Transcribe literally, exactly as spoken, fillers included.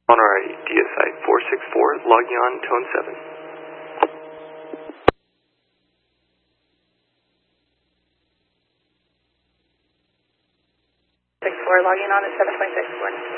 Alrighty, D S I four six four, logging on tone seven. six four, logging on to seven point six four.